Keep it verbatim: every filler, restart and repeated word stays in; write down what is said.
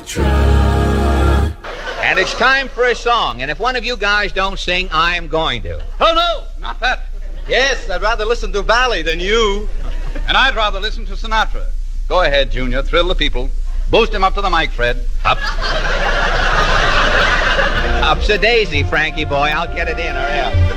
And it's time for a song. And if one of you guys don't sing, I'm going to. Oh, no, not that. Yes, I'd rather listen to Valley than you. And I'd rather listen to Sinatra. Go ahead, Junior. Thrill the people. Boost him up to the mic, Fred. Ups. Ups a daisy, Frankie boy. I'll get it in. Hurry up.